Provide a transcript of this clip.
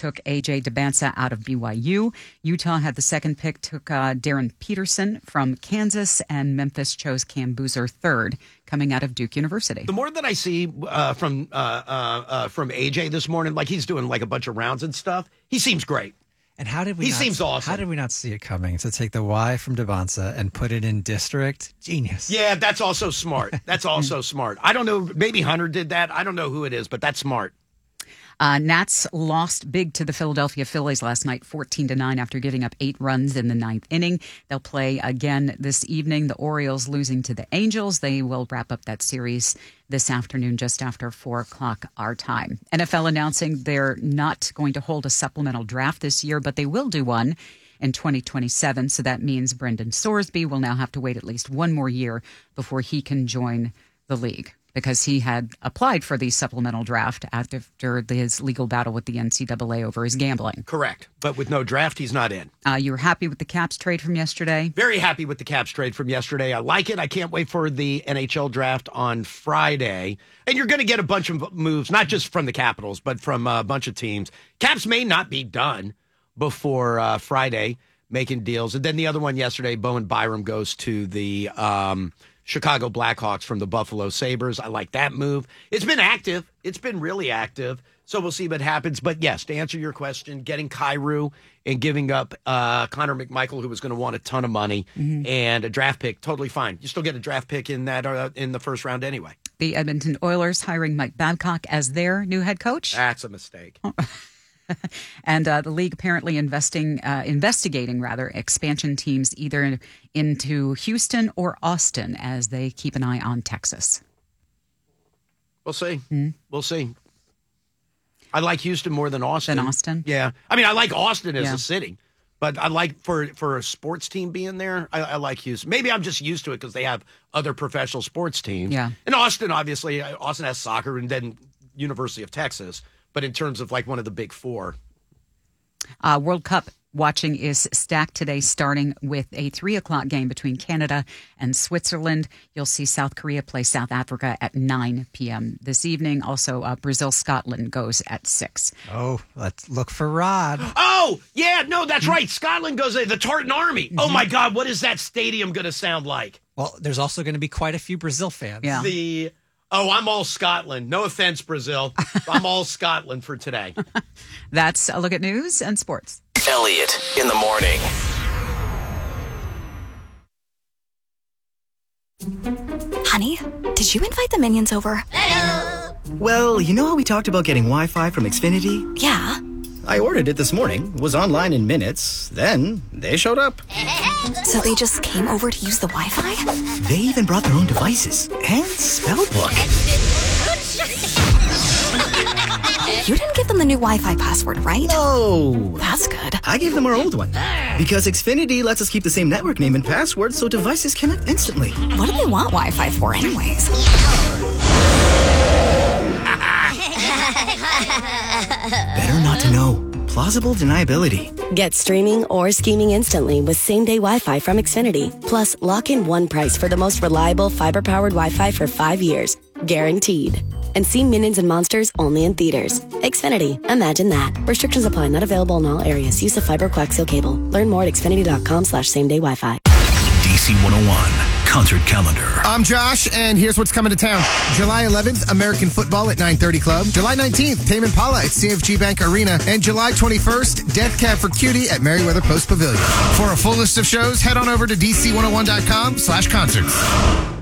took A.J. Debinsa out of BYU. Utah had the second pick, took Darren Peterson from Kansas, and Memphis chose Cam Boozer third, coming out of Duke University. The more that I see from A.J. this morning, like he's doing like a bunch of rounds and stuff, he seems great. And how did we? He seems awesome. How did we not see it coming? To take the Y from Debinsa and put it in district, genius. Yeah, that's also smart. That's also smart. I don't know. Maybe Hunter did that. I don't know who it is, but that's smart. Nats lost big to the Philadelphia Phillies last night, 14-9, after giving up 8 runs in the ninth inning. They'll play again this evening. The Orioles losing to the Angels. They will wrap up that series this afternoon just after 4 o'clock our time. NFL announcing they're not going to hold a supplemental draft this year, but they will do one in 2027. So that means Brendan Sorsby will now have to wait at least one more year before he can join the league, because he had applied for the supplemental draft after his legal battle with the NCAA over his gambling. Correct. But with no draft, he's not in. You were happy with the Caps trade from yesterday? Very happy with the Caps trade from yesterday. I like it. I can't wait for the NHL draft on Friday. And you're going to get a bunch of moves, not just from the Capitals, but from a bunch of teams. Caps may not be done before Friday making deals. And then the other one yesterday, Bowen Byram goes to the Chicago Blackhawks from the Buffalo Sabres. I like that move. It's been active. It's been really active. So we'll see what happens. But yes, to answer your question, getting Kyrou and giving up Connor McMichael, who was going to want a ton of money, and a draft pick, totally fine. You still get a draft pick in that in the first round anyway. The Edmonton Oilers hiring Mike Babcock as their new head coach. That's a mistake. And the league apparently investigating expansion teams either into Houston or Austin as they keep an eye on Texas. We'll see. We'll see. I like Houston more than Austin. Yeah. I mean, I like Austin as a city, but I like for a sports team being there, I like Houston. Maybe I'm just used to it because they have other professional sports teams. Yeah. And Austin, obviously, Austin has soccer and then University of Texas. But in terms of like one of the big four. World Cup watching is stacked today, starting with a 3 o'clock game between Canada and Switzerland. You'll see South Korea play South Africa at 9 p.m. this evening. Also, Brazil-Scotland goes at 6. Oh, let's look for Rod. Oh, yeah, no, that's right. Scotland goes at the Tartan Army. Oh, my God, what is that stadium going to sound like? Well, there's also going to be quite a few Brazil fans. Yeah. I'm all Scotland. No offense, Brazil. I'm all Scotland for today. That's a look at news and sports. Elliot in the morning. Honey, did you invite the minions over? Well, you know how we talked about getting Wi-Fi from Xfinity? Yeah. I ordered it this morning, was online in minutes, then they showed up. So they just came over to use the Wi-Fi? They even brought their own devices and spell book. You didn't give them the new Wi-Fi password, right? No. That's good. I gave them our old one. Because Xfinity lets us keep the same network name and password so devices connect instantly. What do they want Wi-Fi for anyways? Better not to know. Plausible deniability. Get streaming or scheming instantly with same-day Wi-Fi from Xfinity. Plus, lock in one price for the most reliable fiber-powered Wi-Fi for 5 years. Guaranteed. And see Minions and Monsters only in theaters. Xfinity. Imagine that. Restrictions apply. Not available in all areas. Use of fiber coaxial cable. Learn more at xfinity.com/same-day Wi-Fi. DC 101 concert calendar. I'm Josh, and here's what's coming to town. July 11th, American Football at 930 Club. July 19th, Tame Impala at CFG Bank Arena. And July 21st, Death Cab for Cutie at Merriweather Post Pavilion. For a full list of shows, head on over to DC101.com/concerts.